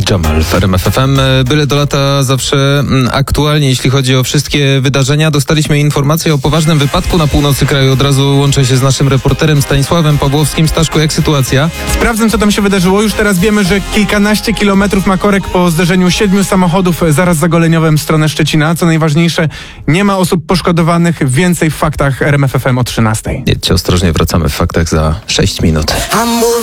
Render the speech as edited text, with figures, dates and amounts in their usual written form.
Jamal w RMF FM. Byle do lata zawsze aktualnie, jeśli chodzi o wszystkie wydarzenia. Dostaliśmy informację o poważnym wypadku na północy kraju. Od razu łączę się z naszym reporterem Stanisławem Pawłowskim. Staszku, jak sytuacja? Sprawdzam, co tam się wydarzyło. Już teraz wiemy, że kilkanaście kilometrów ma korek po zderzeniu 7 samochodów zaraz za Goleniowem w stronę Szczecina. Co najważniejsze, nie ma osób poszkodowanych. Więcej w faktach RMF FM o 13:00. Jedźcie ostrożnie, wracamy w faktach za 6 minut.